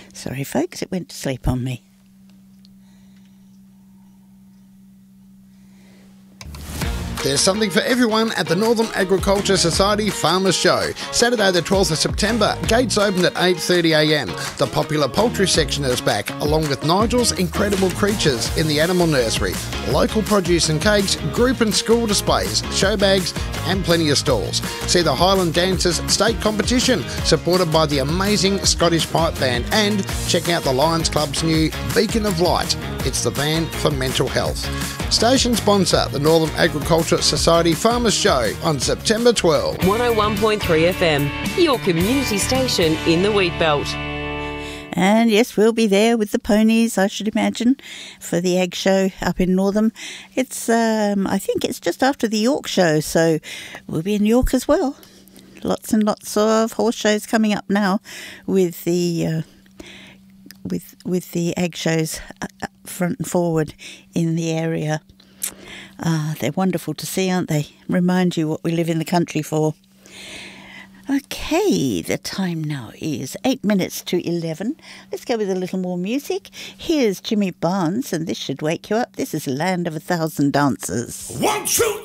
Sorry, folks, it went to sleep on me. There's something for everyone at the Northern Agriculture Society Farmers Show. Saturday the 12th of September, gates open at 8:30am. The popular poultry section is back, along with Nigel's Incredible Creatures in the Animal Nursery. Local produce and cakes, group and school displays, show bags and plenty of stalls. See the Highland Dancers State Competition, supported by the amazing Scottish Pipe Band, and check out the Lions Club's new Beacon of Light. It's the band for mental health. Station sponsor, the Northern Agriculture Society Farmers Show on September 12. 101.3 FM, your community station in the Wheat Belt. And yes, we'll be there with the ponies, I should imagine, for the Ag Show up in Northam. It's, I think it's just after the York Show, so we'll be in York as well. Lots and lots of horse shows coming up now with the with the Ag Shows front and forward in the area. They're wonderful to see, aren't they? Remind you what we live in the country for. Okay, the time now is 8 minutes to 11. Let's go with a little more music. Here's Jimmy Barnes, and this should wake you up. This is Land of a Thousand Dancers. 1, 2,